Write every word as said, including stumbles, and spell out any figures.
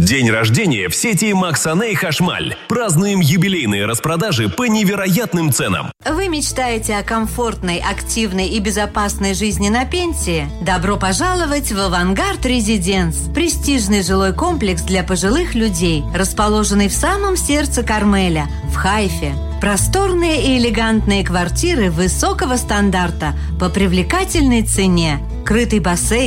День рождения в сети Максане и Хашмаль. Празднуем юбилейные распродажи по невероятным ценам. Вы мечтаете о комфортной, активной и безопасной жизни на пенсии? Добро пожаловать в «Авангард Резиденс». Престижный жилой комплекс для пожилых людей, расположенный в самом сердце Кармеля, в Хайфе. Просторные и элегантные квартиры высокого стандарта по привлекательной цене. Крытый бассейн,